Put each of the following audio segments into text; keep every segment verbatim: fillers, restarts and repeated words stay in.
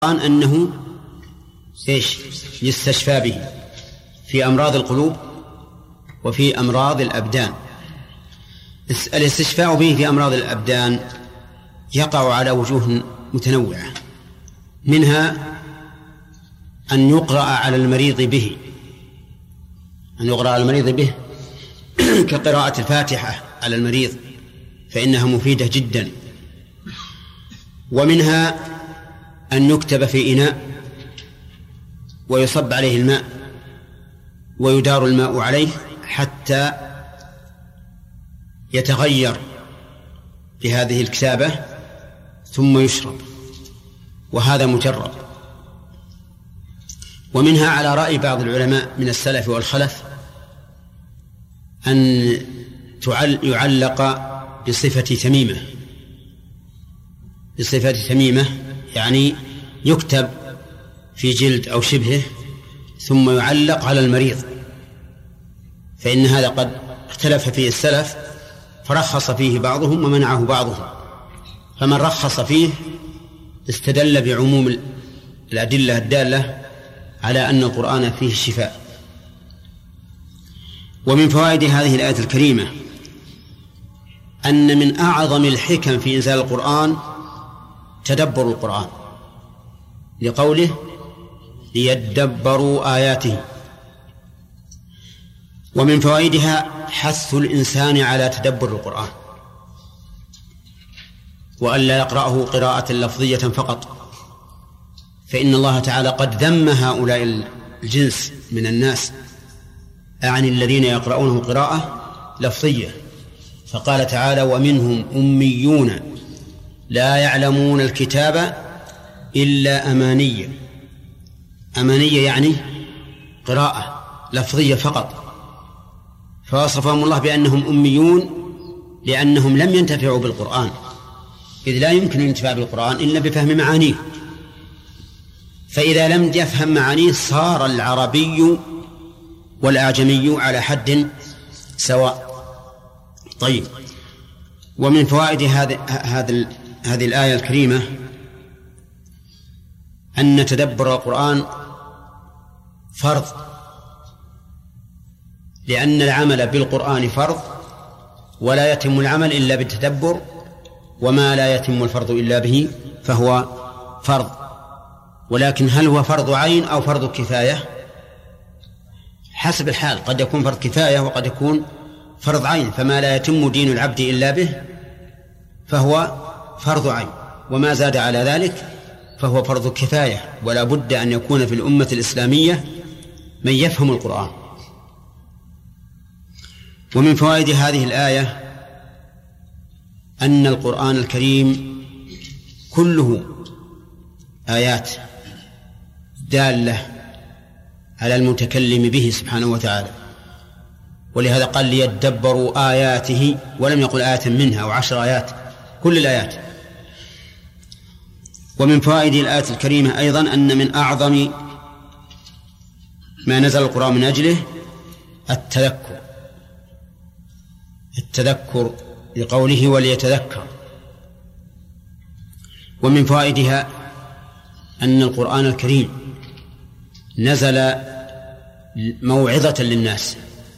أنه إيش يستشفى به في أمراض القلوب وفي أمراض الأبدان. الاستشفاء به في أمراض الأبدان يقع على وجوه متنوعة، منها أن يقرأ على المريض به أن يقرأ على المريض به كقراءة الفاتحة على المريض، فإنها مفيدة جدا. ومنها أن يكتب في إناء ويصب عليه الماء ويدار الماء عليه حتى يتغير بهذه الكتابة ثم يشرب، وهذا مجرب. ومنها على رأي بعض العلماء من السلف والخلف أن يعلق بصفة تميمة بصفة تميمة يعني يكتب في جلد أو شبهه ثم يعلق على المريض، فإن هذا قد اختلف فيه السلف فرخص فيه بعضهم ومنعه بعضهم. فمن رخص فيه استدل بعموم الأدلة الدالة على أن القرآن فيه الشفاء. ومن فوائد هذه الآية الكريمة أن من أعظم الحكم في إنزال القرآن تدبر القرآن، لقوله ليدبروا آياته. ومن فوائدها حث الإنسان على تدبر القرآن وألا يقرأه قراءة لفظية فقط، فإن الله تعالى قد ذم هؤلاء الجنس من الناس أعني الذين يقرؤونه قراءة لفظية، فقال تعالى ومنهم أميون لا يعلمون الكتاب إلا أماني. أماني يعني قراءة لفظية فقط، فوصفهم الله بأنهم أميون لأنهم لم ينتفعوا بالقرآن، إذ لا يمكن الانتفاع بالقرآن إلا بفهم معانيه، فإذا لم يفهم معانيه صار العربي والأعجمي على حد سواء. طيب، ومن فوائد هذه هذه الآية الكريمة أن تدبر القرآن فرض، لأن العمل بالقرآن فرض ولا يتم العمل إلا بالتدبر، وما لا يتم الفرض إلا به فهو فرض. ولكن هل هو فرض عين أو فرض كفاية؟ حسب الحال، قد يكون فرض كفاية وقد يكون فرض عين، فما لا يتم دين العبد إلا به فهو فرض عين، وما زاد على ذلك فهو فرض كفاية. ولا بد أن يكون في الأمة الإسلامية من يفهم القرآن. ومن فوائد هذه الآية أن القرآن الكريم كله آيات دالة على المتكلم به سبحانه وتعالى، ولهذا قال ليدبروا آياته ولم يقل آية منها أو عشر آيات، كل الآيات. ومن فوائد الآية الكريمة أيضا أن من أعظم ما نزل القرآن من أجله التذكر التذكر لقوله وليتذكر. ومن فوائدها أن القرآن الكريم نزل موعظة للناس،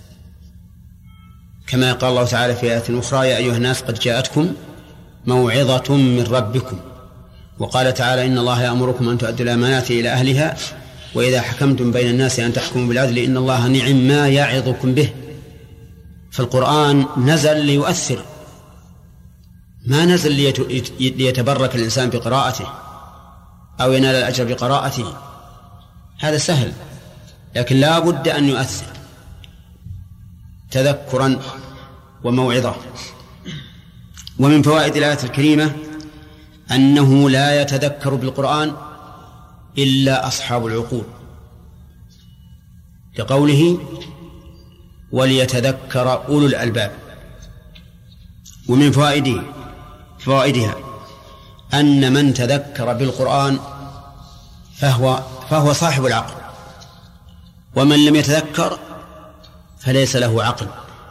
كما قال الله تعالى في آية أخرى يا أيها الناس قد جاءتكم موعظة من ربكم. وقال تعالى إن الله يأمركم أن تؤدوا الأمانات إلى أهلها وإذا حكمتم بين الناس أن تحكموا بالعدل إن الله نعم ما يعظكم به. فالقرآن نزل ليؤثر، ما نزل ليتبرك الإنسان بقراءته أو ينال الأجر بقراءته، هذا سهل، لكن لا بد أن يؤثر تذكرا وموعظة. ومن فوائد الآية الكريمة أنه لا يتذكر بالقرآن إلا أصحاب العقول، لقوله وليتذكر أولو الألباب. ومن فوائده فوائدها أن من تذكر بالقرآن فهو, فهو صاحب العقل، ومن لم يتذكر فليس له عقل.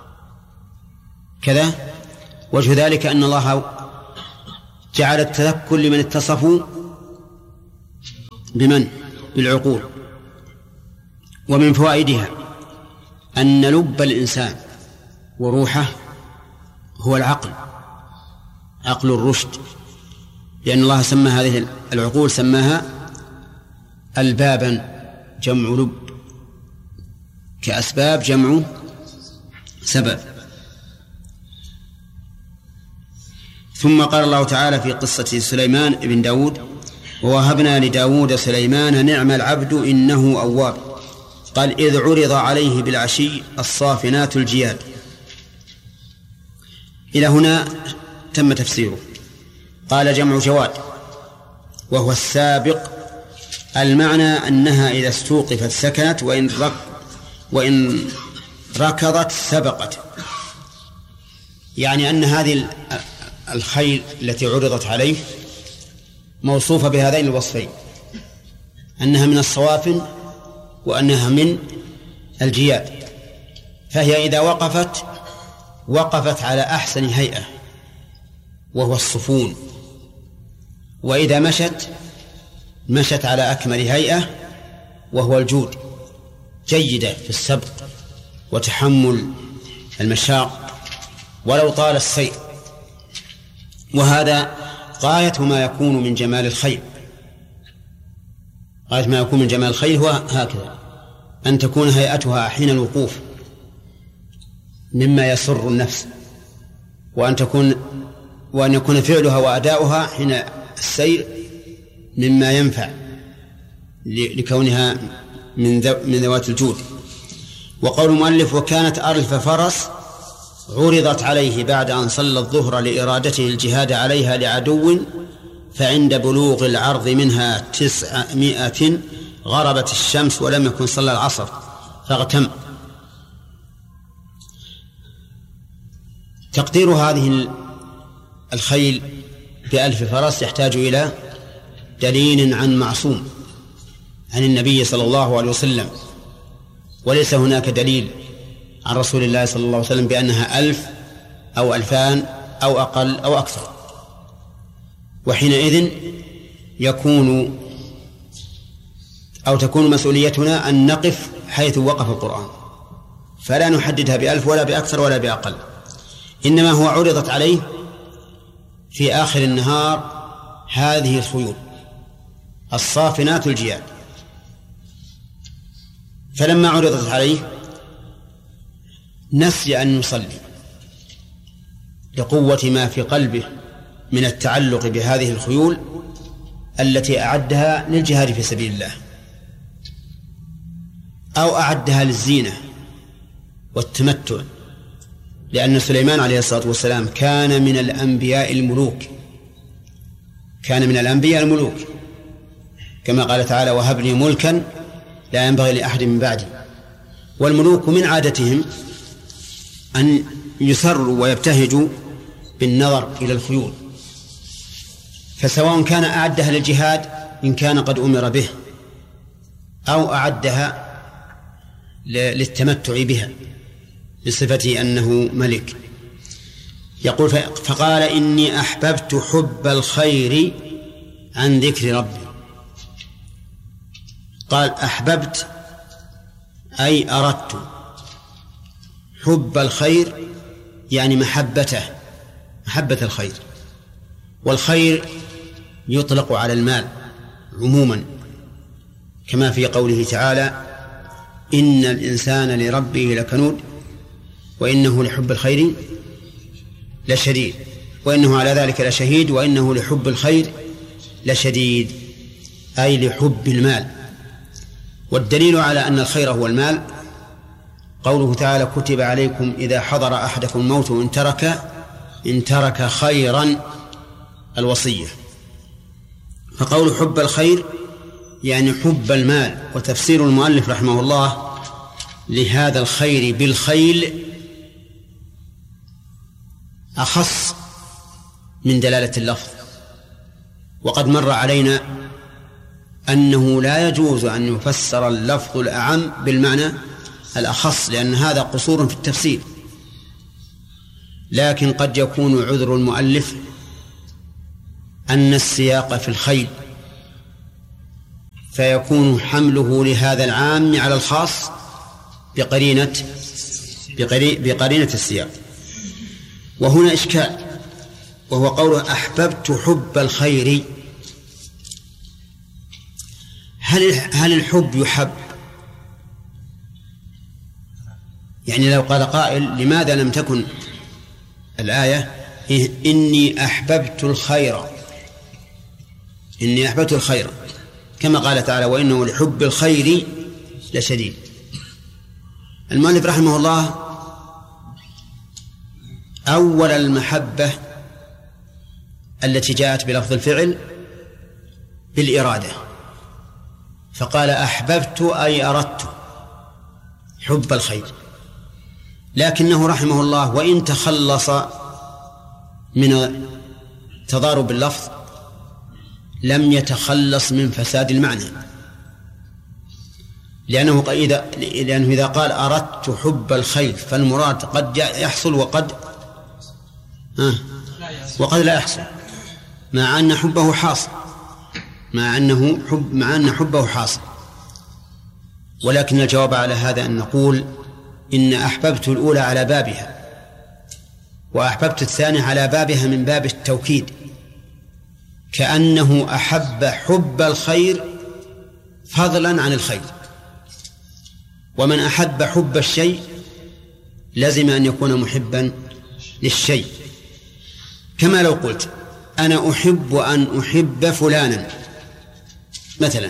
كذا وجه ذلك أن الله جعل التذكر لمن اتصفوا بمن؟ بالعقول. ومن فوائدها أن لب الإنسان وروحه هو العقل، عقل الرشد، لأن الله سمى هذه العقول سماها البابا جمع لب، كأسباب جمع سبب. ثم قال الله تعالى في قصة سليمان بن داود: ووهبنا لداود سليمان نعم العبد إنه أواب. قال: إذ عرض عليه بالعشي الصافنات الجياد. إلى هنا تم تفسيره. قال: جمع جواد، وهو السابق، المعنى أنها إذا استوقفت سكنت، وإن رك وإن ركضت سبقت، يعني أن هذه الخيل التي عرضت عليه موصوفة بهذين الوصفين، أنها من الصوافن وأنها من الجياد. فهي إذا وقفت وقفت على أحسن هيئة وهو الصفون، وإذا مشت مشت على أكمل هيئة وهو الجود، جيدة في السبق وتحمل المشاق ولو طال السير. وهذا غاية ما يكون من جمال الخيل، غاية ما يكون من جمال الخيل هو هكذا، أن تكون هيئتها حين الوقوف مما يسر النفس، وأن تكون وأن يكون فعلها وأداؤها حين السير مما ينفع لكونها من من ذوات الجود. وقول المؤلف: وكانت ألف فرس عرضت عليه بعد أن صلى الظهر لإرادته الجهاد عليها لعدو، فعند بلوغ العرض منها تسعمائة غربت الشمس ولم يكن صلى العصر فاغتم. تقدير هذه الخيل بألف فرس يحتاج إلى دليل عن معصوم عن النبي صلى الله عليه وسلم، وليس هناك دليل عن رسول الله صلى الله عليه وسلم بأنها ألف أو ألفان أو أقل أو أكثر. وحينئذ يكون أو تكون مسؤوليتنا أن نقف حيث وقف القرآن، فلا نحددها بألف ولا بأكثر ولا بأقل، إنما هو عرضت عليه في آخر النهار هذه الخيول الصافنات الجياد. فلما عرضت عليه نسي أن يصلي لقوة ما في قلبه من التعلق بهذه الخيول التي أعدها للجهاد في سبيل الله، أو أعدها للزينة والتمتع، لأن سليمان عليه الصلاة والسلام كان من الأنبياء الملوك، كان من الأنبياء الملوك كما قال تعالى: وهب لي ملكا لا ينبغي لأحد من بعدي. والملوك من عادتهم أن يسروا ويبتهجوا بالنظر إلى الخيول، فسواء كان أعدها للجهاد إن كان قد أمر به، أو أعدها للتمتع بها بصفة أنه ملك. يقول: فقال: إني أحببت حب الخير عن ذكر ربي. قال: أحببت أي أردت حب الخير، يعني محبته، محبة الخير. والخير يطلق على المال عموما، كما في قوله تعالى: إن الإنسان لربه لكنود وإنه لحب الخير لشديد، وإنه على ذلك لشهيد، وإنه لحب الخير لشديد، أي لحب المال. والدليل على أن الخير هو المال قوله تعالى: كتب عليكم إذا حضر أحدكم الموت إن ترك إن ترك خيرا الوصية. فقول حب الخير يعني حب المال. وتفسير المؤلف رحمه الله لهذا الخير بالخيل أخص من دلالة اللفظ. وقد مر علينا أنه لا يجوز أن يفسر اللفظ الأعم بالمعنى الأخص، لأن هذا قصور في التفسير. لكن قد يكون عذر المؤلف أن السياق في الخيل فيكون حمله لهذا العام على الخاص بقرينة بقرينة السياق. وهنا إشكال، وهو قوله أحببت حب الخير. هل هل الحب يحب؟ يعني لو قال قائل لماذا لم تكن الآية إني أحببت الخير، إني أحببت الخير، كما قال تعالى وإنه لحب الخير لشديد. المؤلف رحمه الله أول المحبة التي جاءت بلفظ الفعل بالإرادة، فقال أحببت أي أردت حب الخير، لكنه رحمه الله وإن تخلص من تضارب اللفظ لم يتخلص من فساد المعنى، لأنه إذا لأنه إذا قال أردت حب الخير فالمراد قد يحصل وقد آه وقد لا يحصل، مع أن حبه حاصل، مع أنه حب مع أن حبه حاصل. ولكن الجواب على هذا أن نقول إن أحببت الأولى على بابها، وأحببت الثانية على بابها من باب التوكيد، كأنه أحب حب الخير فضلا عن الخير. ومن أحب حب الشيء لازم أن يكون محبا للشيء، كما لو قلت أنا أحب أن أحب فلانا مثلا،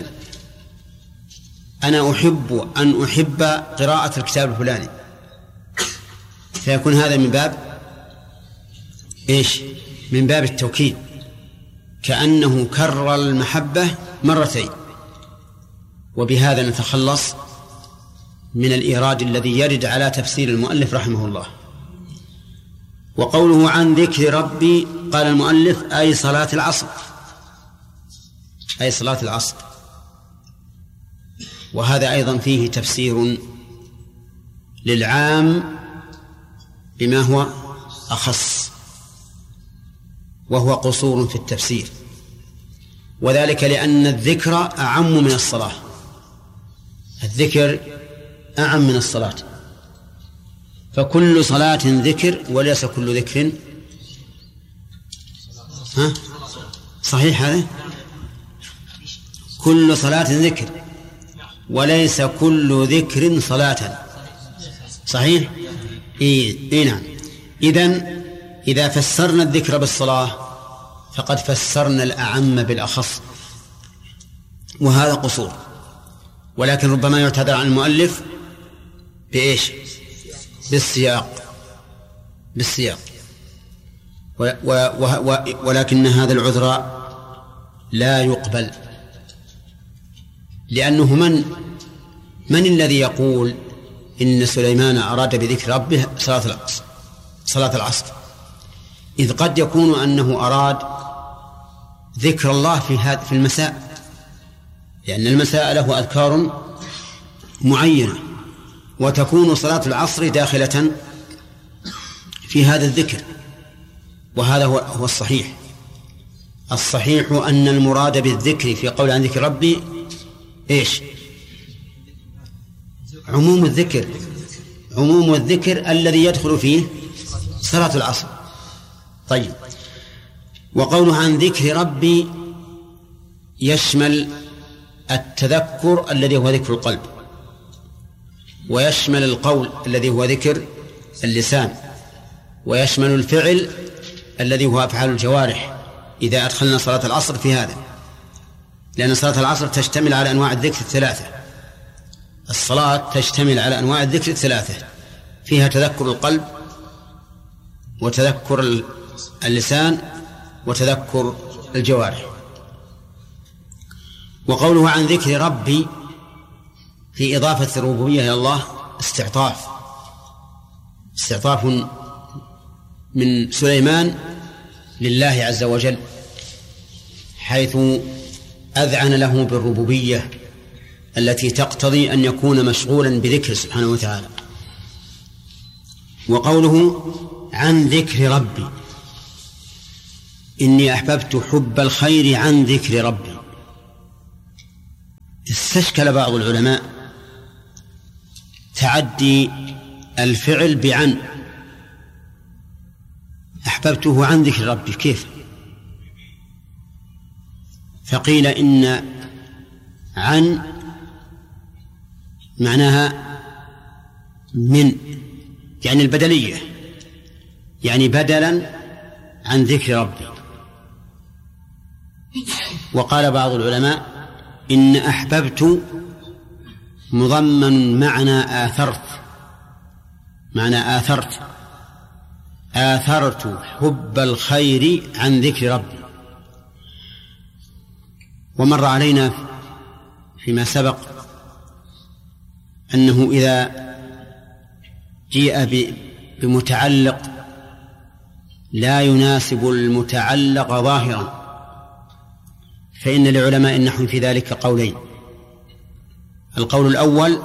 أنا أحب أن أحب قراءة الكتاب الفلاني، فيكون هذا من باب إيش؟ من باب التوكيد، كأنه كرر المحبة مرتين. وبهذا نتخلص من الإيراد الذي يرد على تفسير المؤلف رحمه الله. وقوله عن ذكر ربي، قال المؤلف أي صلاة العصر، أي صلاة العصر. وهذا أيضا فيه تفسير للعام بما هو أخص، وهو قصور في التفسير، وذلك لأن الذكر أعم من الصلاة، الذكر أعم من الصلاة، فكل صلاة ذكر وليس كل ذكر ها؟ صحيح هذا؟ كل صلاة ذكر وليس كل ذكر صلاة، صحيح؟ إيه, إيه نعم. إذن إذا فسرنا الذكر بالصلاة فقد فسرنا الأعم بالأخص، وهذا قصور. ولكن ربما يعتذر عن المؤلف بإيش؟ بالسياق، بالسياق. و و و ولكن هذا العذر لا يقبل، لأنه من من الذي يقول إن سليمان أراد بذكر ربه صلاة العصر صلاة العصر إذ قد يكون أنه أراد ذكر الله في هذا في المساء، لأن المساء له أذكار معينة، وتكون صلاة العصر داخلة في هذا الذكر. وهذا هو هو الصحيح. الصحيح أن المراد بالذكر في قول عن ذكر ربي إيش؟ عموم الذكر، عموم الذكر الذي يدخل فيه صلاة العصر. طيب، وقوله عن ذكر ربي يشمل التذكر الذي هو ذكر القلب، ويشمل القول الذي هو ذكر اللسان، ويشمل الفعل الذي هو أفعال الجوارح إذا أدخلنا صلاة العصر في هذا، لأن صلاة العصر تشتمل على أنواع الذكر الثلاثة. الصلاة تشتمل على أنواع الذكر الثلاثة، فيها تذكر القلب وتذكر اللسان وتذكر الجوارح. وقوله عن ذكر ربي في إضافة الربوبية إلى الله استعطاف، استعطاف من سليمان لله عز وجل، حيث أذعن له بالربوبية التي تقتضي أن يكون مشغولا بذكر سبحانه وتعالى. وقوله عن ذكر ربي إني أحببت حب الخير عن ذكر ربي، استشكل بعض العلماء تعدي الفعل بعن، أحببته عن ذكر ربي كيف؟ فقيل إن عن معناها من، يعني البدلية، يعني بدلا عن ذكر ربي. وقال بعض العلماء إن أحببت مضمن معنى آثرت، معنى آثرت آثرت حب الخير عن ذكر ربي. ومر علينا فيما سبق أنه إذا جيء بمتعلق لا يناسب المتعلق ظاهرا فإن لعلماء النحو في ذلك قولين. القول الأول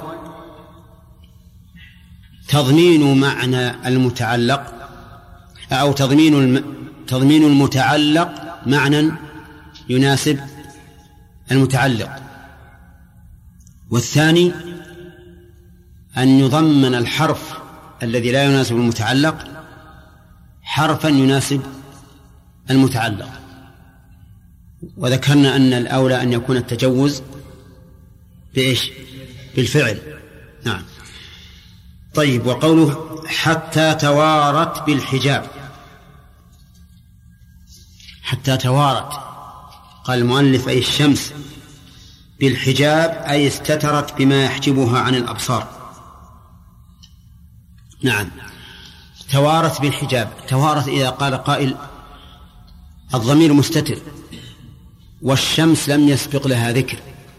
تضمين معنى المتعلق أو تضمين الم... تضمين المتعلق معنى يناسب المتعلق، والثاني أن يضمن الحرف الذي لا يناسب المتعلق حرفا يناسب المتعلق. وذكرنا أن الأولى أن يكون التجوز بإيش؟ بالفعل. نعم. طيب، وقوله حتى توارت بالحجاب، حتى توارت قال المؤلف أي الشمس بالحجاب أي استترت بما يحجبها عن الأبصار. نعم، توارت بالحجاب. توارت إذا قال قائل الضمير مستتر والشمس لم يسبق لها ذكر،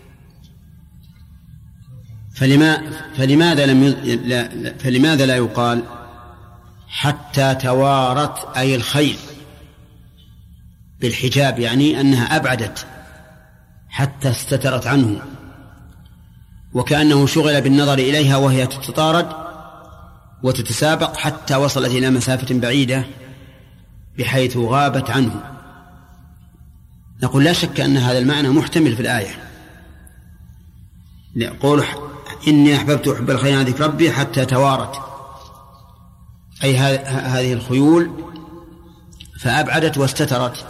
فلما فلماذا لم ي... لا... فلماذا لا يقال حتى توارت أي الخيل بالحجاب، يعني أنها أبعدت حتى استترت عنه، وكأنه شغل بالنظر إليها وهي تتطارد وتتسابق حتى وصلت إلى مسافة بعيدة بحيث غابت عنه. نقول لا شك أن هذا المعنى محتمل في الآية، يقول إني أحببت حب الخير عن ذكر ربي حتى توارت، أي هذه الخيول فأبعدت واستترت.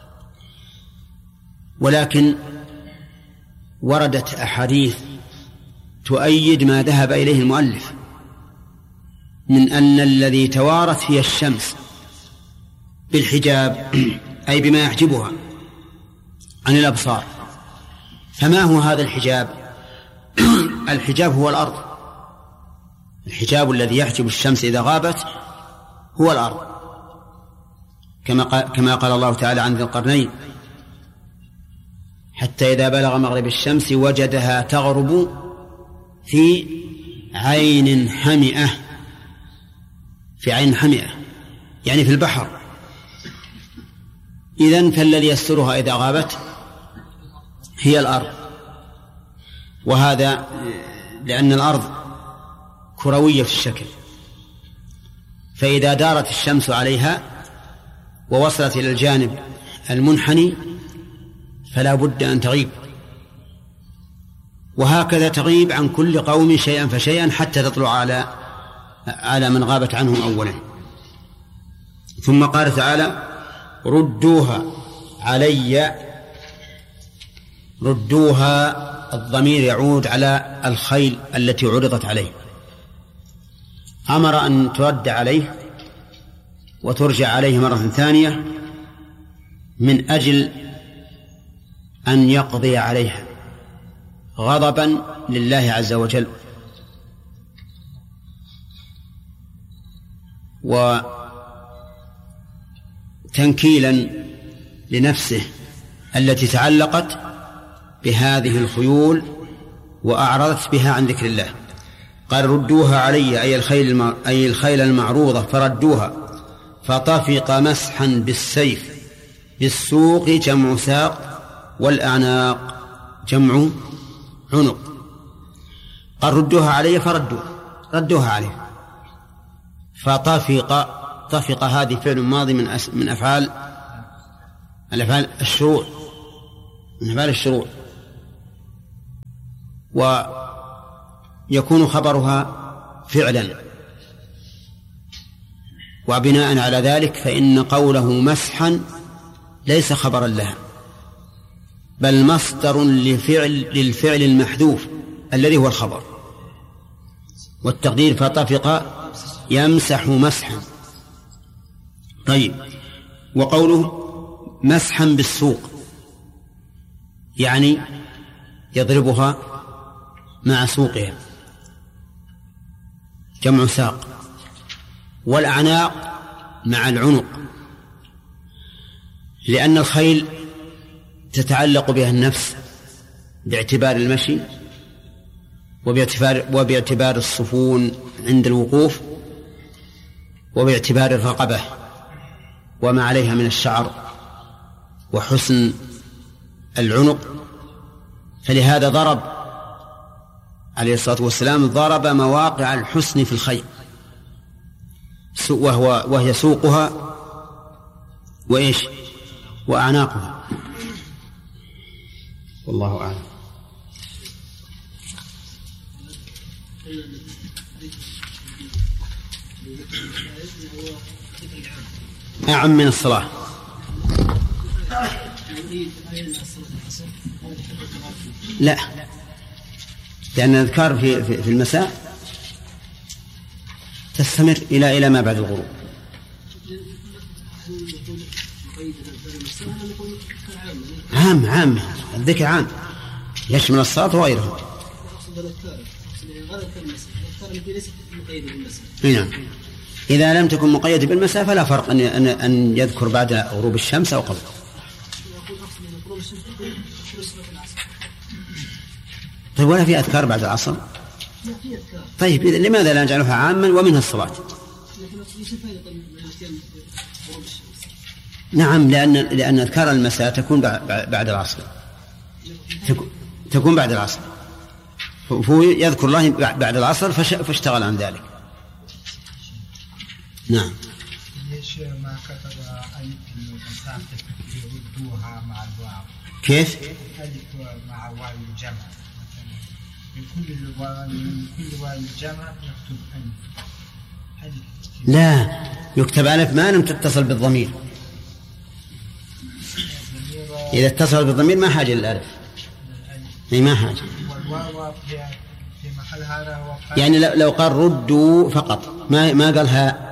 ولكن وردت أحاديث تؤيد ما ذهب إليه المؤلف من أن الذي توارت هي الشمس بالحجاب أي بما يحجبها عن الأبصار. فما هو هذا الحجاب؟ الحجاب هو الأرض، الحجاب الذي يحجب الشمس إذا غابت هو الأرض، كما قال, كما قال الله تعالى عن ذي القرنين حتى إذا بلغ مغرب الشمس وجدها تغرب في عين حمئة، في عين حمئة يعني في البحر. إذن فالذي يسترها إذا غابت هي الأرض، وهذا لأن الأرض كروية الشكل، فإذا دارت الشمس عليها ووصلت إلى الجانب المنحني فلا بد أن تغيب، وهكذا تغيب عن كل قوم شيئا فشيئا حتى تطلع على على من غابت عنهم أولا. ثم قال تعالى ردوها علي. ردوها الضمير يعود على الخيل التي عرضت عليه، أمر أن ترد عليه وترجع عليه مرة ثانية من أجل أن يقضي عليها غضبا لله عز وجل وتنكيلا لنفسه التي تعلقت بهذه الخيول وأعرضت بها عن ذكر الله. قال ردوها علي أي الخيل, أي الخيل المعروضة فردوها، فطفق مسحا بالسيف، بالسوق جمع ساق والأعناق جمع عنق. قال ردوها علي فردوها، ردوها عليه. فطفق، طفق هذه فعل ماضي من من أفعال الأفعال الشروع، من أفعال الشروع. ويكون خبرها فعلا، وبناء على ذلك فإن قوله مسحا ليس خبرا لها، بل مصدر لفعل للفعل المحذوف الذي هو الخبر، والتقدير فطفق يمسح مسحا. طيب، وقوله مسحا بالسوق يعني يضربها مع سوقها، جمع ساق، والأعناق مع العنق، لأن الخيل تتعلق بها النفس باعتبار المشي وباعتبار, وباعتبار الصفون عند الوقوف وباعتبار الرقبة وما عليها من الشعر وحسن العنق، فلهذا ضرب عليه الصلاة والسلام ضرب مواقع الحسن في الخيل، وهو وهي سوقها وإيش وأعناقها. والله أعلم. أعم من الصلاة. لا، لأن الأذكار في في المساء تستمر إلى إلى ما بعد الغروب. عام عام الذكر عام يشمل الصلاة وغيرها. نعم، إذا لم تكن مقيدة بالمساء فلا فرق أن أن أن يذكر بعد غروب الشمس أو قبل. طيب، ولا في أذكار بعد العصر؟ طيب، لماذا لا نجعلها عاما ومنها الصلاة؟ نعم، لأن لأن أذكار المساء تكون بعد العصر، تكون بعد العصر، فهو يذكر الله بعد العصر فاشتغل عن ذلك. نعم. ليش ما كتب ألف المسافة يردوها مع الواو؟ كيف؟ ألف مع واو الجمع، لكل كل واو الجمع يكتب ألف. لا، يكتب ألف ما لم تتصل بالضمير. إذا اتصل بالضمير ما حاجة للألف، أي ما حاجة. والواو في محل هذا هو يعني لو قال ردوا فقط ما ما قالها.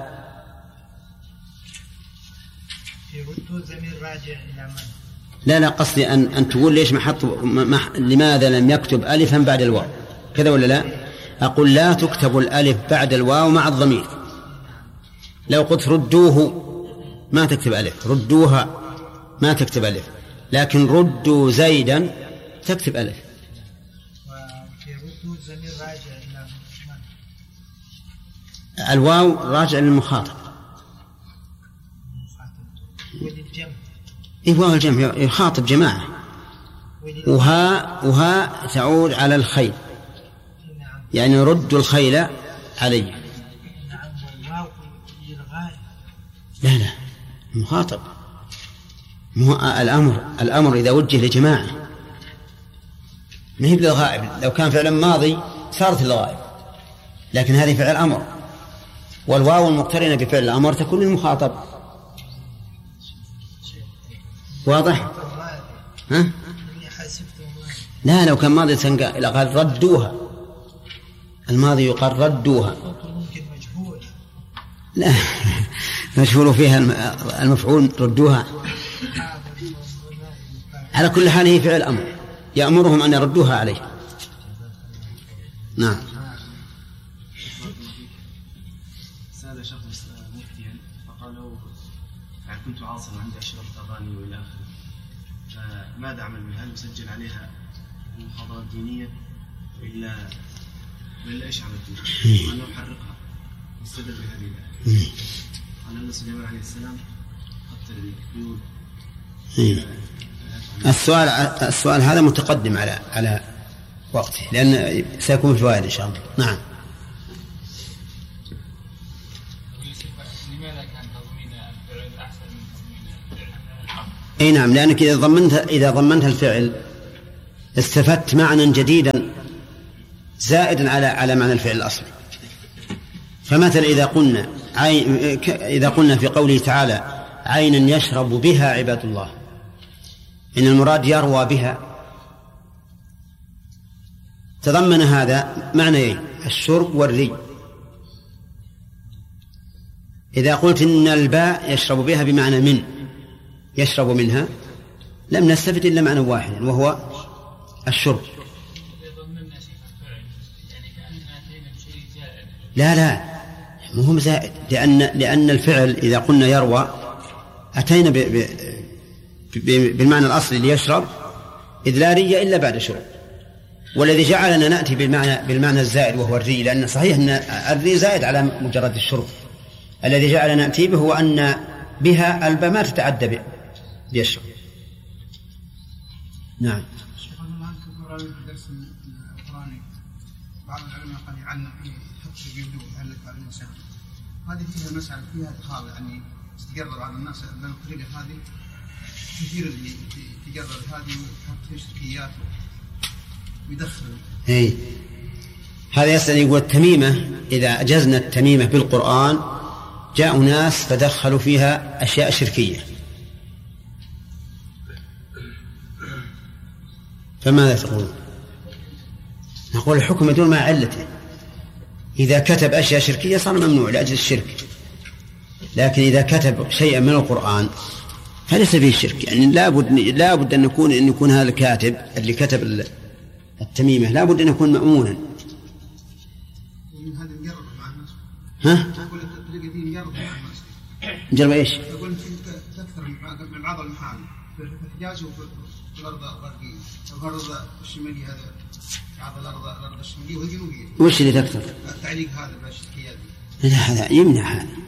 يردوا ضمير راجع إلى من؟ لا لا، قصدي أن أن تقول ليش ما حط ما لماذا لم يكتب ألفا بعد الواو كذا ولا لا؟ أقول لا تكتب الألف بعد الواو مع الضمير. لو قلت ردوه ما تكتب ألف، ردوها ما تكتب ألف، لكن ردوا زيدا تكتب ألف. وفي ردوا ضمير راجع إلى من؟ الواو راجع للمخاطب. وللجمع. إيه، واو الجمع يخاطب جماعة، وها وها تعود على الخيل، يعني ردوا الخيل علي. لا لا، المخاطب الأمر الأمر إذا وجه لجماعة ما هي بالغائب. لو كان فعلا ماضي صارت الغائب، لكن هذه فعل أمر، والواو المقترنة بفعل الأمر تكون للمخاطب. واضح؟ ها؟ لا، لو كان ماضي سنقا إلى قال ردوها، الماضي يقال ردوها. لا، مشهور فيها المفعول ردوها. على كل حال هي فعل أمر يأمرهم أن يردوها عليه. نعم. سأل شخص مفتيا فقالوا يعني كنت عاصرا عندي أشرف أغاني وإلى آخره، فماذا أعمل بها؟ هل أسجل عليها محاضرات دينية وإلا وإلا إيش عملت؟ أنا أحرقها واستدل بهذه الآية. قال أن سليمان عليه السلام قتل البيوت. السؤال السؤال هذا متقدم على على وقته، لأن سيكون في فوائد إن شاء الله. نعم. لماذا كان تضمين الفعل أحسن من تضمين الفعل؟ أي نعم، لأنك إذا ضمنت إذا ضمنت الفعل استفدت معنى جديدا زائد على على معنى الفعل الأصلي. فمثلا إذا قلنا عين إذا قلنا في قوله تعالى عينا يشرب بها عباد الله، إن المراد يروى بها، تضمن هذا معنيين: الشرب والري. إذا قلت إن الباء يشرب بها بمعنى من، يشرب منها، لم نستفد إلا معنى واحد وهو الشرب. لا لا مهم زائد، لأن لأن الفعل إذا قلنا يروى أتينا ب ب بالمعنى الأصلي ليشرب، إذ لا ري إلا بعد شرب. والذي جعلنا نأتي بالمعنى بالمعنى الزائد وهو الري، لأن صحيح أن الري زائد على مجرد الشرب. الذي جعلنا نأتي به هو أن بها الباء ما تتعدى بيشرب. نعم. بعض العلماء قد يعلق في حفظ الوضوء يعلق على الإنسان، هذه فيها مسألة فيها إدخال، يعني تقرب على الناس بل الطريقة هذه كثير اللي تقرب هذه ويحط في شركيات ويدخل. إيه هذا يسأل يقول التميمة إذا أجزنا التميمة بالقرآن جاءوا ناس فدخلوا فيها أشياء شركية، فماذا تقول؟ نقول الحكم يدور مع علته. إذا كتب أشياء شركية صار ممنوع لأجل الشرك، لكن إذا كتب شيئا من القرآن فليس فيه الشرك. يعني لابد لابد أن يكون أن يكون هذا الكاتب اللي كتب التميمة لابد أن يكون مأمونا. هذا نجرب مع الناس. ها؟ أقول الطريقة دي نجرب مع الناس. نجرب إيش؟ أقول تكثر من بعض المحال في الحجاز وفي الأرض الغربية، الأرض الشمالية هذا بعض الأرض الأرض الشمالية والجنوبية. وش اللي تكثر؟ التعليق هذا بالشركيات. لا هذا يمنع هذا.